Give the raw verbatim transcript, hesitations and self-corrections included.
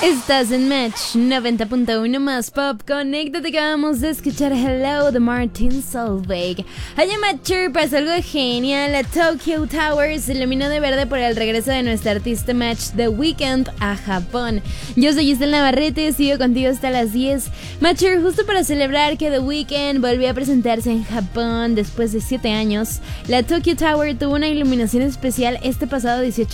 Estás en Match noventa punto uno más Pop. Conéctate, que acabamos de escuchar Hello de Martin Solveig. Oye, Matcher, pasó algo genial. La Tokyo Tower se iluminó de verde por el regreso de nuestra artista Match The Weeknd a Japón. Yo soy Giselle Navarrete, sigo contigo hasta las diez. Matcher, justo para celebrar que The Weeknd volvió a presentarse en Japón después de siete años, la Tokyo Tower tuvo una iluminación especial este pasado dieciocho